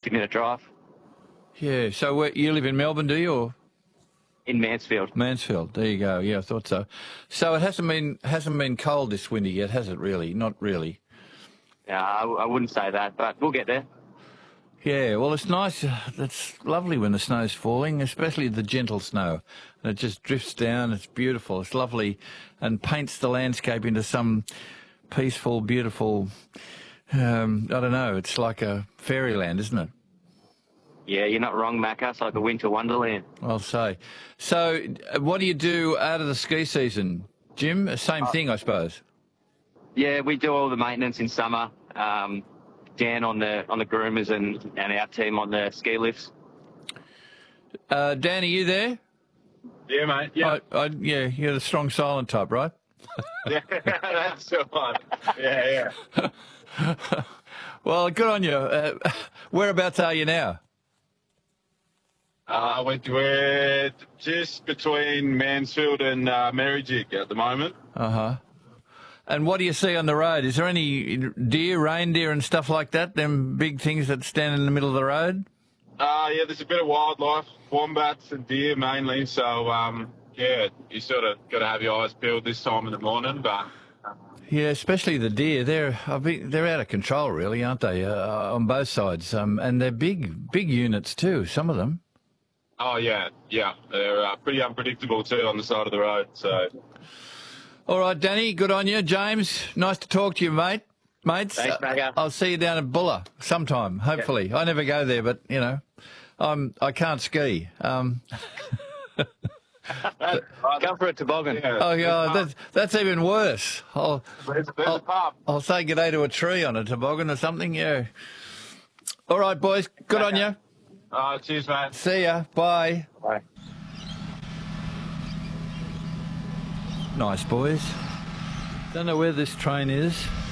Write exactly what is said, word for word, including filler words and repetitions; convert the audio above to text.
fifty-minute drive. Yeah, so where, you live in Melbourne, do you? Or? In Mansfield. Mansfield, there you go. Yeah, I thought so. So it hasn't been hasn't been cold this winter yet, has it? Really, not really. Yeah, I, I wouldn't say that, but we'll get there. Yeah, well, it's nice. It's lovely when the snow's falling, especially the gentle snow, and it just drifts down. It's beautiful. It's lovely, and paints the landscape into some peaceful, beautiful. Um, I don't know. It's like a fairyland, isn't it? Yeah, you're not wrong, Macca. It's like a winter wonderland. I'll say. So, what do you do out of the ski season, Jim? Same thing, I suppose. Yeah, we do all the maintenance in summer. Um, Dan on the on the groomers and, and our team on the ski lifts. Uh, Dan, are you there? Yeah, mate. Yeah. I, I, yeah, you're the strong silent type, right? Yeah, that's the one. Yeah, yeah. Well, good on you. Uh, whereabouts are you now? Uh, we're, we're just between Mansfield and uh, Merrijig at the moment. Uh-huh. And what do you see on the road? Is there any deer, reindeer and stuff like that, them big things that stand in the middle of the road? Uh, yeah, there's a bit of wildlife, wombats and deer mainly. So, um, yeah, you sort of got to have your eyes peeled this time in the morning. But yeah, especially the deer. They're I mean, they're out of control, really, aren't they, uh, on both sides? Um, and they're big, big units too, some of them. Oh, yeah, yeah. They're uh, pretty unpredictable too on the side of the road. So. All right, Danny, good on you. James, nice to talk to you, mate. Mates, Thanks, Macca. I'll see you down at Bulla sometime, hopefully. Yeah. I never go there, but, you know, I'm, I can't ski. Um, Come for a toboggan. Yeah, oh, yeah, that's, that's even worse. I'll, there's, there's I'll, a pub. I'll say good day to a tree on a toboggan or something, yeah. All right, boys, good on you. Uh, cheers, mate. See ya. Bye. Bye. Nice, boys. Don't know where this train is.